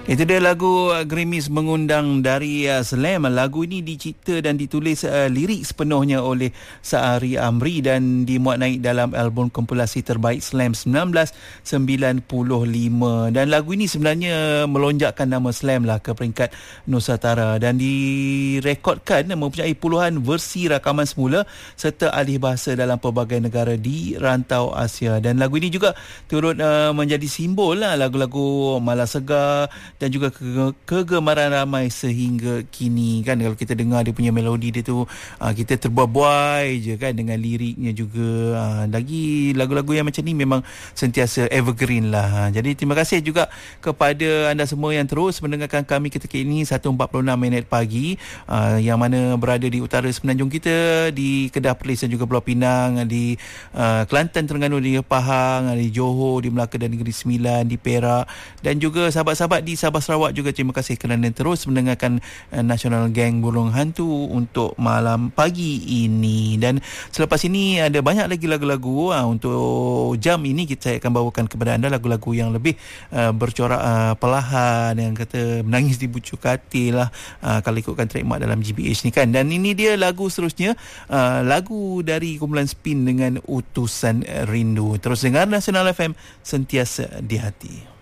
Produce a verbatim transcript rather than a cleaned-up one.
Itu dia lagu uh, Gerimis Mengundang dari uh, Slam. Lagu ini dicipta dan ditulis uh, lirik sepenuhnya oleh Saari Amri dan dimuat naik dalam album kompilasi terbaik Slam sembilan belas sembilan puluh lima. Dan lagu ini sebenarnya melonjakkan nama Slam lah ke peringkat Nusantara dan direkodkan mempunyai puluhan versi rakaman semula serta alih bahasa dalam pelbagai negara di rantau Asia. Dan lagu ini juga turut uh, menjadi simbol lah lagu-lagu malas segar dan juga ke- kegemaran ramai sehingga kini kan. Kalau kita dengar dia punya melodi dia tu, uh, kita terbuai-buai je kan dengan liriknya juga. Uh, lagi lagu-lagu yang macam ni memang sentiasa evergreen lah. Jadi terima kasih juga kepada anda semua yang terus mendengarkan kami ketika ini satu empat puluh enam minit pagi, uh, yang mana berada di utara semenanjung kita, di Kedah, Perlis dan juga Pulau Pinang, di uh, Kelantan, Terengganu, di Pahang, di Johor, di Melaka dan Negeri Sembilan, di Perak dan juga sahabat-sahabat di Sabah Sarawak juga. Terima kasih kerana terus mendengarkan uh, National Gang Burung Hantu untuk malam pagi ini. Dan selepas ini ada banyak lagi lagu-lagu. uh, Untuk jam ini kita akan bawakan kepada anda lagu-lagu yang lebih uh, bercorak uh, perlahan, yang kata menangis di bucu katil lah, uh, kalau ikutkan trademark dalam G B H ni kan. Dan ini dia lagu seterusnya, uh, lagu dari kumpulan Spin dengan Utusan Rindu. Terus dengar Nasional F M, sentiasa di hati.